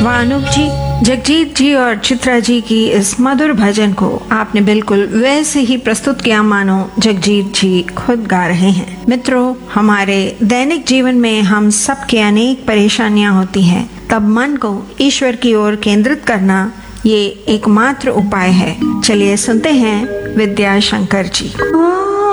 वाह अनूप जी, जगजीत जी और चित्रा जी की इस मधुर भजन को आपने बिल्कुल वैसे ही प्रस्तुत किया मानो जगजीत जी खुद गा रहे हैं। मित्रों, हमारे दैनिक जीवन में हम सबके अनेक परेशानियां होती हैं, तब मन को ईश्वर की ओर केंद्रित करना ये एकमात्र उपाय है। चलिए सुनते हैं विद्याशंकर जी।